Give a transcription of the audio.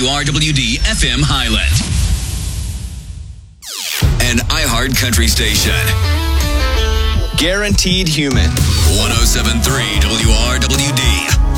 WRWD FM Highland. An iHeart Country station. Guaranteed Human. 107.3 WRWD.